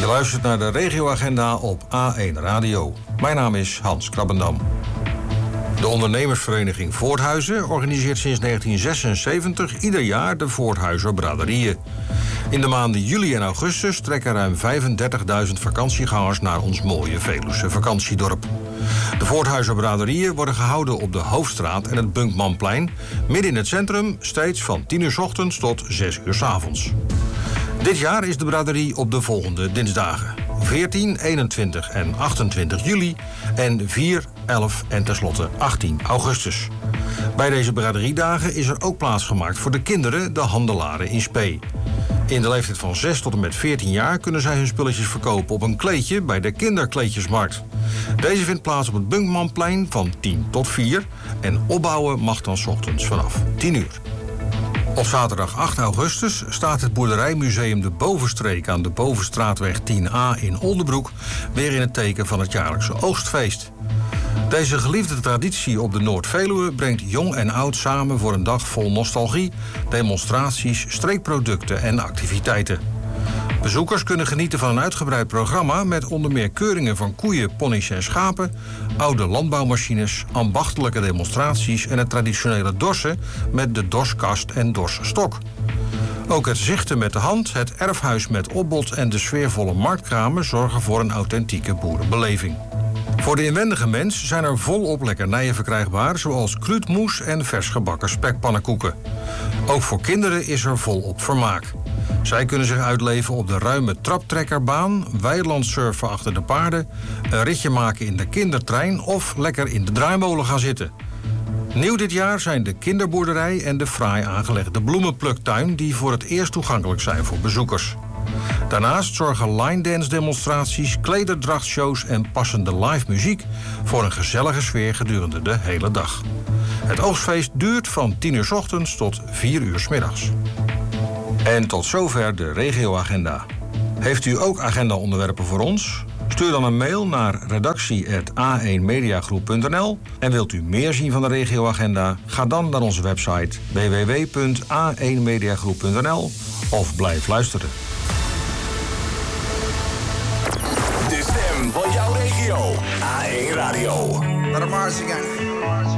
Je luistert naar de regioagenda op A1 Radio. Mijn naam is Hans Krabbendam. De ondernemersvereniging Voorthuizen organiseert sinds 1976 ieder jaar de Voorthuizer braderieën. In de maanden juli en augustus trekken ruim 35.000 vakantiegangers naar ons mooie Veluwse vakantiedorp. De Voorthuizer braderieën worden gehouden op de Hoofdstraat en het Bunkmanplein, midden in het centrum, steeds van 10 uur 's ochtends tot 6 uur 's avonds. Dit jaar is de braderie op de volgende dinsdagen: 14, 21 en 28 juli en 4, 11 en tenslotte 18 augustus. Bij deze braderiedagen is er ook plaats gemaakt voor de kinderen, de handelaren in spe. In de leeftijd van 6 tot en met 14 jaar kunnen zij hun spulletjes verkopen op een kleedje bij de kinderkleedjesmarkt. Deze vindt plaats op het Bunkmanplein van 10 tot 4 en opbouwen mag dan 's ochtends vanaf 10 uur. Op zaterdag 8 augustus staat het boerderijmuseum De Bovenstreek aan de Bovenstraatweg 10A in Oldebroek weer in het teken van het jaarlijkse oogstfeest. Deze geliefde traditie op de Noord-Veluwe brengt jong en oud samen voor een dag vol nostalgie, demonstraties, streekproducten en activiteiten. Bezoekers kunnen genieten van een uitgebreid programma met onder meer keuringen van koeien, ponies en schapen, oude landbouwmachines, ambachtelijke demonstraties en het traditionele dorsen met de dorskast en dorsstok. Ook het zichten met de hand, het erfhuis met opbod en de sfeervolle marktkramen zorgen voor een authentieke boerenbeleving. Voor de inwendige mens zijn er volop lekkernijen verkrijgbaar, zoals kluutmoes en vers gebakken spekpannenkoeken. Ook voor kinderen is er volop vermaak. Zij kunnen zich uitleven op de ruime traptrekkerbaan, weilandsurfen achter de paarden, een ritje maken in de kindertrein of lekker in de draaimolen gaan zitten. Nieuw dit jaar zijn de kinderboerderij en de fraai aangelegde bloemenpluktuin die voor het eerst toegankelijk zijn voor bezoekers. Daarnaast zorgen line dance demonstraties, klederdrachtshows en passende live muziek voor een gezellige sfeer gedurende de hele dag. Het oogstfeest duurt van 10 uur 's ochtends tot 4 uur 's middags. En tot zover de regioagenda. Heeft u ook agendaonderwerpen voor ons? Stuur dan een mail naar redactie@a1mediagroep.nl. En wilt u meer zien van de regioagenda? Ga dan naar onze website www.a1mediagroep.nl of blijf luisteren. De stem van jouw regio. A1 Radio. Let 'em Mars again.